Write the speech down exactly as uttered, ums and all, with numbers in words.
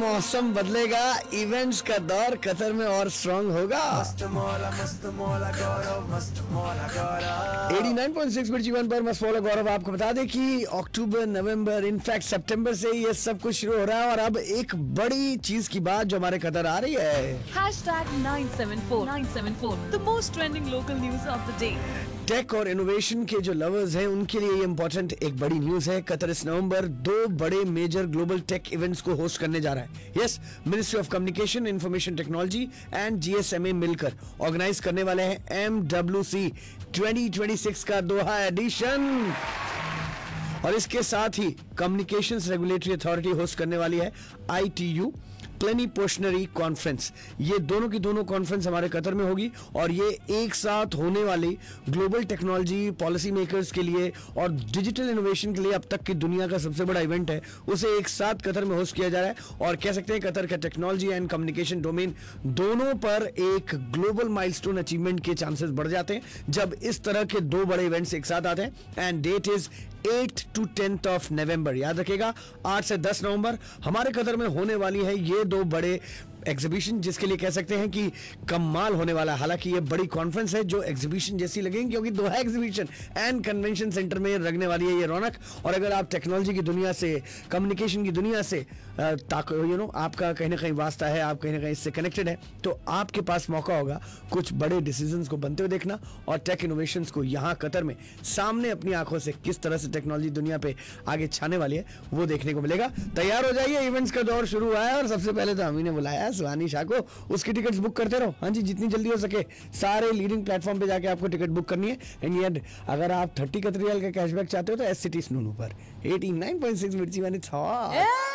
मौसम बदलेगा, इवेंट्स का दौर कतर में और स्ट्रांग होगा। एटी नाइन पॉइंट सिक्स मिर्ची वन पर मस्त मौला गौरव आपको बता दें कि अक्टूबर, नवंबर, इनफैक्ट सितंबर से ये सब कुछ शुरू हो रहा है। और अब एक बड़ी चीज की बात जो हमारे कतर आ रही है, Hashtag nine seven four nine seven four, the most trending local news of the day. Take और इनोवेशन के जो लवर्स हैं उनके लिए ये इंपॉर्टेंट एक बड़ी न्यूज है। कतर इस नवंबर दो बड़े मेजर ग्लोबल टेक इवेंट्स को होस्ट करने जा रहा है। Yes, ministry of communication, information technology and GSMA मिलकर ऑर्गेनाइज करने वाले हैं M W C twenty twenty six का दोहा एडिशन। और इसके साथ ही कम्युनिकेशंस रेगुलेटरी अथॉरिटी होस्ट करने वाली है आई टी यू प्लेनिपोशनरी कॉन्फ्रेंस। ये दोनों की दोनों कॉन्फ्रेंस हमारे कतर में होगी और ये एक साथ होने वाली ग्लोबल टेक्नोलॉजी पॉलिसी मेकर्स के लिए और डिजिटल इनोवेशन के लिए अब तक की दुनिया का सबसे बड़ा इवेंट है। उसे एक साथ कतर में होस्ट किया जा रहा है और कह सकते हैं कतर का टेक्नोलॉजी एंड कम्युनिकेशन डोमेन दोनों पर एक ग्लोबल माइलस्टोन अचीवमेंट के चांसेस बढ़ जाते हैं जब इस तरह के दो बड़े इवेंट्स एक साथ आते हैं। And date is eight to tenth of November. याद रखिएगा, आठ से दस नवंबर हमारे कतर में होने वाली है ये दो बड़े एग्जीबिशन, जिसके लिए कह सकते हैं कि कमाल होने वाला है। हालांकि ये बड़ी कॉन्फ्रेंस है जो एग्जीबिशन जैसी लगेगी क्योंकि दोहा एग्जीबिशन एंड कन्वेंशन सेंटर में लगने वाली है ये रौनक। और अगर आप टेक्नोलॉजी की दुनिया से, कम्युनिकेशन की दुनिया से यू नो आपका कहीं ना कहीं वास्ता है, आप कहीं ना कहीं इससे कनेक्टेड है, तो आपके पास मौका होगा कुछ बड़े डिसीजंस को बनते हुए देखना और टेक इनोवेशंस को यहाँ कतर में सामने अपनी आंखों से किस तरह से टेक्नोलॉजी दुनिया पे आगे छाने वाली है वो देखने को मिलेगा। तैयार हो जाइए, इवेंट्स का दौर शुरू हुआ है और सबसे पहले तो हम ही ने बुलाया सुहानी शाह को। उसकी टिकट्स बुक करते रहो, हाँ जी, जितनी जल्दी हो सके सारे लीडिंग प्लेटफॉर्म पे जाके आपको टिकट बुक करनी है। एंड येट अगर आप थर्टी कतरियाल का कैशबैक चाहते हो तो एस सिटी स्नूनू पर एटी नाइन पॉइंट सिक्स मिर्ची मैंने था।